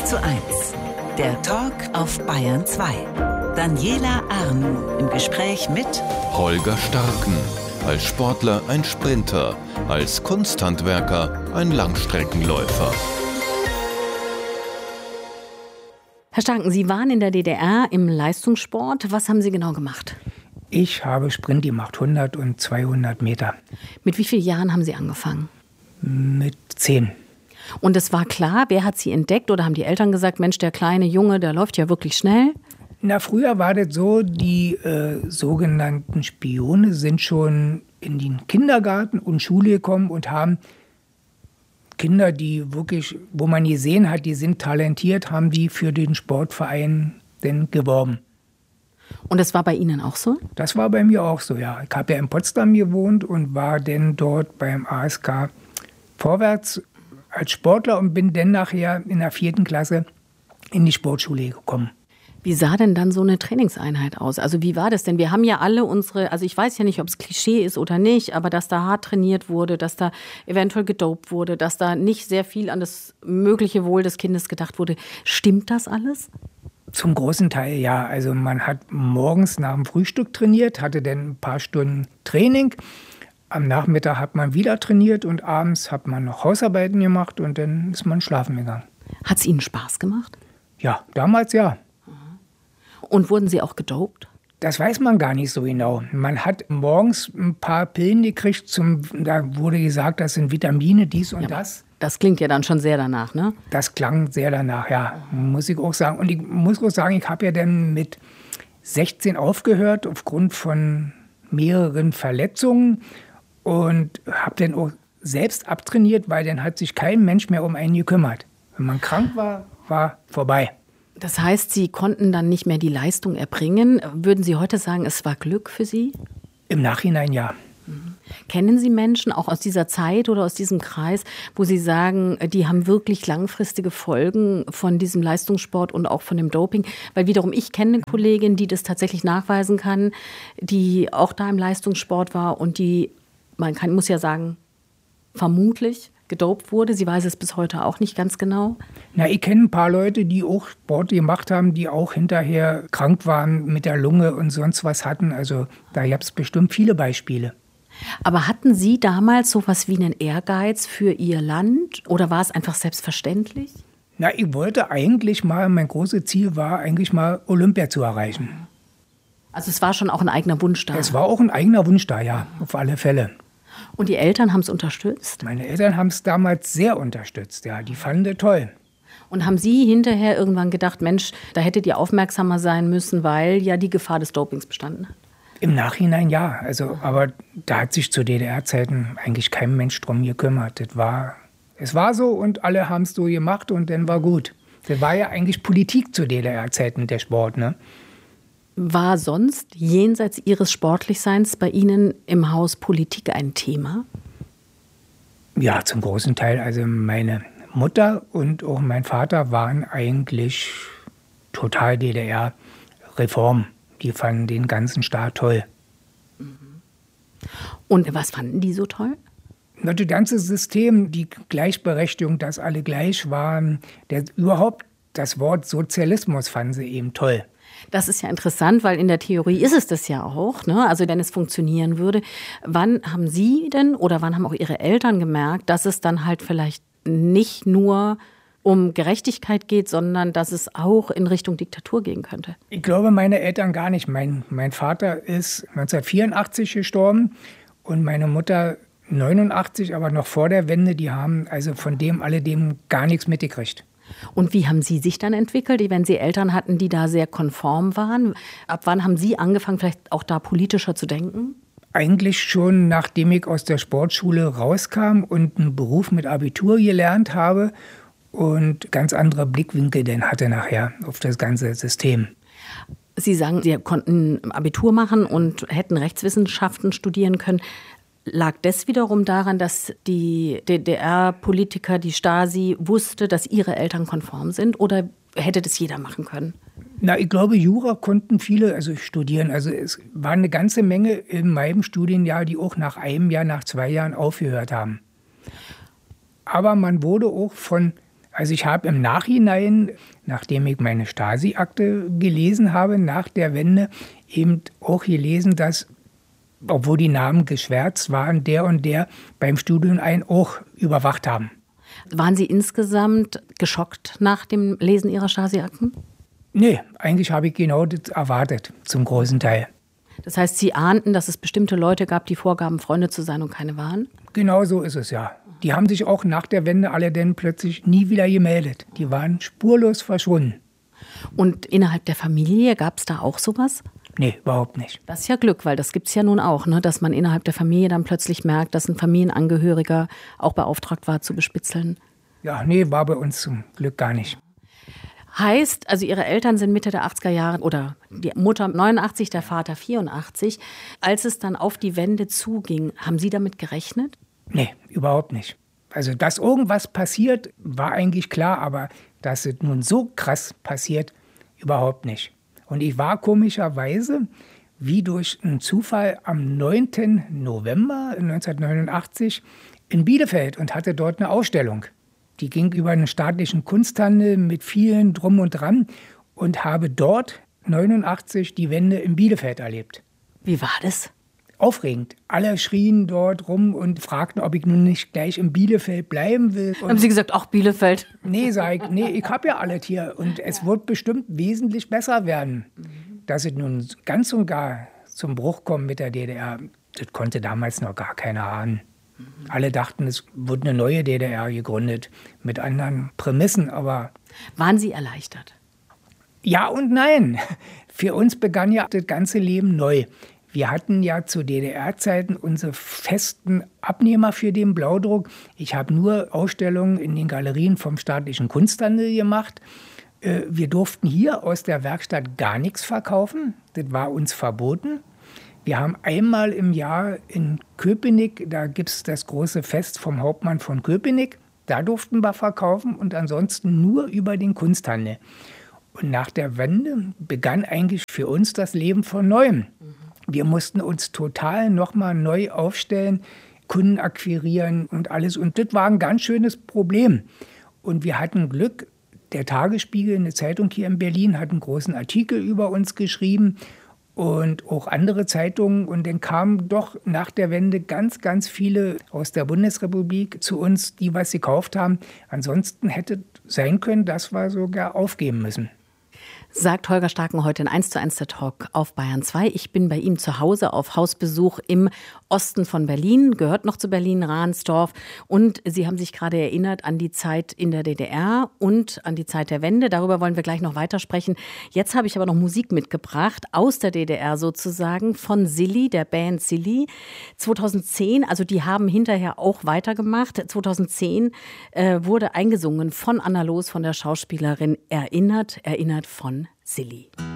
1:1, der Talk auf Bayern 2. Daniela Arnoux im Gespräch mit Holger Starken, als Sportler ein Sprinter, als Kunsthandwerker ein Langstreckenläufer. Herr Starken, Sie waren in der DDR im Leistungssport. Was haben Sie genau gemacht? Ich habe Sprint gemacht, 100 und 200 Meter. Mit wie vielen Jahren haben Sie angefangen? Mit 10. Und es war klar, wer hat Sie entdeckt oder haben die Eltern gesagt, Mensch, der kleine Junge, der läuft ja wirklich schnell? Na, früher war das so, die sogenannten Spione sind schon in den Kindergarten und Schule gekommen und haben Kinder, die wirklich, wo man gesehen hat, die sind talentiert, haben die für den Sportverein denn geworben. Und das war bei Ihnen auch so? Das war bei mir auch so, ja. Ich habe ja in Potsdam gewohnt und war dann dort beim ASK Vorwärts als Sportler und bin dann nachher in der 4. Klasse in die Sportschule gekommen. Wie sah denn dann so eine Trainingseinheit aus? Also wie war das denn? Wir haben ja alle also ich weiß ja nicht, ob es Klischee ist oder nicht, aber dass da hart trainiert wurde, dass da eventuell gedopt wurde, dass da nicht sehr viel an das mögliche Wohl des Kindes gedacht wurde. Stimmt das alles? Zum großen Teil ja. Also man hat morgens nach dem Frühstück trainiert, hatte dann ein paar Stunden Training. Am Nachmittag hat man wieder trainiert und abends hat man noch Hausarbeiten gemacht und dann ist man schlafen gegangen. Hat es Ihnen Spaß gemacht? Ja, damals ja. Und wurden Sie auch gedopt? Das weiß man gar nicht so genau. Man hat morgens ein paar Pillen gekriegt, da wurde gesagt, das sind Vitamine, dies und das. Das klingt ja dann schon sehr danach, ne? Das klang sehr danach, ja, muss ich auch sagen. Und ich muss auch sagen, ich habe ja dann mit 16 aufgehört aufgrund von mehreren Verletzungen und habe dann auch selbst abtrainiert, weil dann hat sich kein Mensch mehr um einen gekümmert. Wenn man krank war, war vorbei. Das heißt, Sie konnten dann nicht mehr die Leistung erbringen. Würden Sie heute sagen, es war Glück für Sie? Im Nachhinein ja. Kennen Sie Menschen auch aus dieser Zeit oder aus diesem Kreis, wo Sie sagen, die haben wirklich langfristige Folgen von diesem Leistungssport und auch von dem Doping? Weil wiederum, ich kenne eine Kollegin, die das tatsächlich nachweisen kann, die auch da im Leistungssport war und die, muss ja sagen, vermutlich gedopt wurde. Sie weiß es bis heute auch nicht ganz genau. Na, ich kenne ein paar Leute, die auch Sport gemacht haben, die auch hinterher krank waren mit der Lunge und sonst was hatten. Also da gab es bestimmt viele Beispiele. Aber hatten Sie damals sowas wie einen Ehrgeiz für Ihr Land oder war es einfach selbstverständlich? Na, ich wollte eigentlich mal, mein großes Ziel war eigentlich mal Olympia zu erreichen. Also es war schon auch ein eigener Wunsch da? Es war auch ein eigener Wunsch da, ja, auf alle Fälle. Und die Eltern haben es unterstützt? Meine Eltern haben es damals sehr unterstützt, ja, die fanden das toll. Und haben Sie hinterher irgendwann gedacht, Mensch, da hättet ihr aufmerksamer sein müssen, weil ja die Gefahr des Dopings bestanden hat? Im Nachhinein ja, aber da hat sich zu DDR-Zeiten eigentlich kein Mensch drum gekümmert. Es war so und alle haben es so gemacht und dann war gut. Das war ja eigentlich Politik zu DDR-Zeiten, der Sport, ne? War sonst jenseits Ihres Sportlichseins bei Ihnen im Haus Politik ein Thema? Ja, zum großen Teil. Also meine Mutter und auch mein Vater waren eigentlich total DDR-Reform. Die fanden den ganzen Staat toll. Und was fanden die so toll? Das ganze System, die Gleichberechtigung, dass alle gleich waren, überhaupt das Wort Sozialismus fanden sie eben toll. Das ist ja interessant, weil in der Theorie ist es das ja auch, ne? Also wenn es funktionieren würde. Wann haben Sie denn oder wann haben auch Ihre Eltern gemerkt, dass es dann halt vielleicht nicht nur um Gerechtigkeit geht, sondern dass es auch in Richtung Diktatur gehen könnte? Ich glaube, meine Eltern gar nicht. Mein Vater ist 1984 gestorben und meine Mutter 89, aber noch vor der Wende. Die haben also von dem alledem gar nichts mitgekriegt. Und wie haben Sie sich dann entwickelt, wenn Sie Eltern hatten, die da sehr konform waren? Ab wann haben Sie angefangen, vielleicht auch da politischer zu denken? Eigentlich schon, nachdem ich aus der Sportschule rauskam und einen Beruf mit Abitur gelernt habe und ganz andere Blickwinkel dann hatte nachher auf das ganze System. Sie sagen, Sie konnten Abitur machen und hätten Rechtswissenschaften studieren können. Lag das wiederum daran, dass die DDR-Politiker, die Stasi, wusste, dass ihre Eltern konform sind? Oder hätte das jeder machen können? Na, ich glaube, Jura konnten viele studieren. Also es war eine ganze Menge in meinem Studienjahr, die auch nach einem Jahr, nach 2 Jahren aufgehört haben. Aber man wurde auch Also ich habe im Nachhinein, nachdem ich meine Stasi-Akte gelesen habe, nach der Wende eben auch gelesen, dass, obwohl die Namen geschwärzt waren, der und der beim Studium einen auch überwacht haben. Waren Sie insgesamt geschockt nach dem Lesen Ihrer Stasi-Akten? Nee, eigentlich habe ich genau das erwartet, zum großen Teil. Das heißt, Sie ahnten, dass es bestimmte Leute gab, die vorgaben, Freunde zu sein und keine waren? Genau so ist es, ja. Die haben sich auch nach der Wende alle dann plötzlich nie wieder gemeldet. Die waren spurlos verschwunden. Und innerhalb der Familie gab es da auch sowas? Nee, überhaupt nicht. Das ist ja Glück, weil das gibt es ja nun auch, ne? Dass man innerhalb der Familie dann plötzlich merkt, dass ein Familienangehöriger auch beauftragt war, zu bespitzeln. Ja, nee, war bei uns zum Glück gar nicht. Heißt, also Ihre Eltern sind Mitte der 80er Jahre oder die Mutter 89, der Vater 84. Als es dann auf die Wende zuging, haben Sie damit gerechnet? Nee, überhaupt nicht. Also, dass irgendwas passiert, war eigentlich klar, aber dass es nun so krass passiert, überhaupt nicht. Und ich war komischerweise, wie durch einen Zufall, am 9. November 1989 in Bielefeld und hatte dort eine Ausstellung. Die ging über einen staatlichen Kunsthandel mit vielen Drum und Dran und habe dort 89 die Wende in Bielefeld erlebt. Wie war das? Aufregend. Alle schrien dort rum und fragten, ob ich nun nicht gleich in Bielefeld bleiben will. Und haben Sie gesagt, ach, Bielefeld? Nee, sag ich, nee, ich habe ja alles hier und es wird bestimmt wesentlich besser werden. Dass es nun ganz und gar zum Bruch kommt mit der DDR, das konnte damals noch gar keiner ahnen. Alle dachten, es wird eine neue DDR gegründet mit anderen Prämissen, aber... Waren Sie erleichtert? Ja und nein. Für uns begann ja das ganze Leben neu. Wir hatten ja zu DDR-Zeiten unsere festen Abnehmer für den Blaudruck. Ich habe nur Ausstellungen in den Galerien vom staatlichen Kunsthandel gemacht. Wir durften hier aus der Werkstatt gar nichts verkaufen. Das war uns verboten. Wir haben einmal im Jahr in Köpenick, da gibt es das große Fest vom Hauptmann von Köpenick. Da durften wir verkaufen und ansonsten nur über den Kunsthandel. Und nach der Wende begann eigentlich für uns das Leben von Neuem. Wir mussten uns total nochmal neu aufstellen, Kunden akquirieren und alles. Und das war ein ganz schönes Problem. Und wir hatten Glück, der Tagesspiegel, eine Zeitung hier in Berlin, hat einen großen Artikel über uns geschrieben und auch andere Zeitungen. Und dann kamen doch nach der Wende ganz, ganz viele aus der Bundesrepublik zu uns, die was gekauft haben. Ansonsten hätte sein können, dass wir sogar aufgeben müssen. Sagt Holger Starken heute in 1:1 der Talk auf Bayern 2. Ich bin bei ihm zu Hause auf Hausbesuch im Osten von Berlin, gehört noch zu Berlin, Ransdorf. Und Sie haben sich gerade erinnert an die Zeit in der DDR und an die Zeit der Wende. Darüber wollen wir gleich noch weitersprechen. Jetzt habe ich aber noch Musik mitgebracht, aus der DDR sozusagen, von Silly, der Band Silly. 2010, also die haben hinterher auch weitergemacht. 2010 wurde eingesungen von Anna Loos, von der Schauspielerin Erinnert von Silly.